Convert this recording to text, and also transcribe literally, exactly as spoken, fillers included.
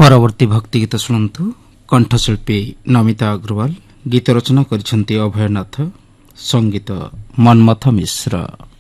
ପରବର୍ତ୍ତୀ ଭକ୍ତି ଗୀତ ଶୁଣନ୍ତୁ। କଣ୍ଠଶିଳ୍ପୀ ନମିତା ଅଗ୍ରୱାଲ, ଗୀତ ରଚନା କରିଛନ୍ତି ଅଭୟନାଥ, ସଙ୍ଗୀତ ମନ୍ମଥ ମିଶ୍ର।